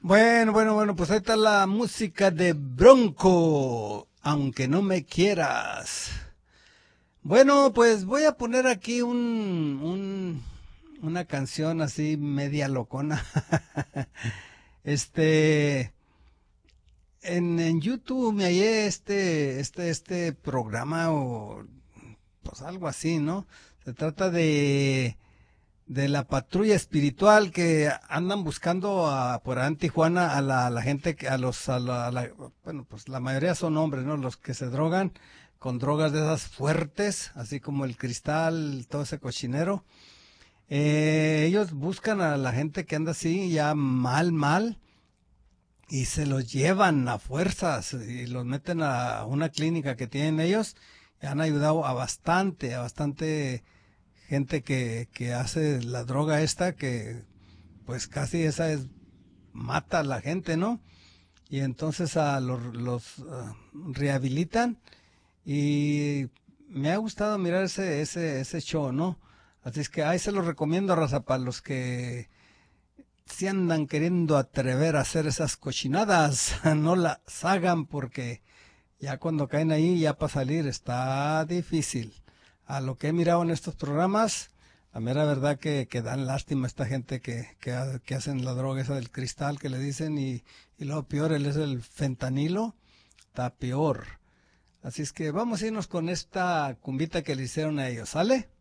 Bueno, pues ahí está la música de Bronco, aunque no me quieras. Bueno, pues voy a poner aquí una canción así media locona. Este, en YouTube me hallé este programa o pues algo así, ¿no? Se trata de la patrulla espiritual que andan buscando por ahí en Tijuana a la gente, bueno, pues la mayoría son hombres, ¿no? Los que se drogan con drogas de esas fuertes, así como el cristal, todo ese cochinero. Ellos buscan a la gente que anda así, ya mal, y se los llevan a fuerzas y los meten a una clínica que tienen ellos y han ayudado a bastante gente que hace la droga esta que pues casi esa es mata a la gente, ¿no? Y entonces los rehabilitan y me ha gustado mirar ese show, ¿no? Así es que ahí se los recomiendo, raza, para los que si andan queriendo atrever a hacer esas cochinadas, no las hagan porque ya cuando caen ahí, ya para salir está difícil. A lo que he mirado en estos programas, la mera verdad que dan lástima a esta gente que hacen la droga esa del cristal que le dicen y lo peor él es el fentanilo, está peor. Así es que vamos a irnos con esta cumbita que le hicieron a ellos, ¿sale?